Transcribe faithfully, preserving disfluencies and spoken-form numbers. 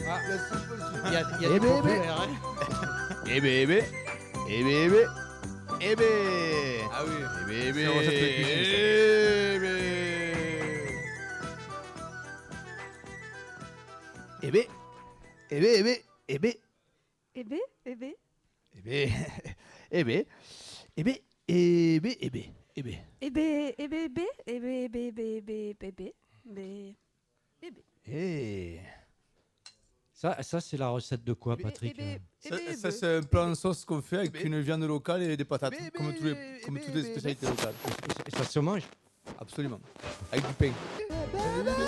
Ah. La soupe au chou. Il y a, il y a Eh des ben, populaires, hein. Eh ben, eh ben, eh ben, eh ben, eh ben, Ah oui. eh ben, eh C'est ben, une recette de cuisine, ça. eh ben, eh ben, eh ben, eh ben, eh ben, Eh bé, eh bé. eh ben, eh ben, eh ben, eh ben, eh ben, eh ben. Eh bé, eh bé, bé, eh bé, bé, bé, bé, bé, bé, bé, eh bé. Eh. Ça, ça c'est la recette de quoi, Eh Patrick? bé, eh Ça, bé, ça, bé. c'est un plat en sauce qu'on fait avec Eh ben. une viande locale et des patates, Eh ben, comme, tous les, eh comme ben, toutes les eh ben. spécialités locales. Et ça se mange? Absolument. Avec du pain.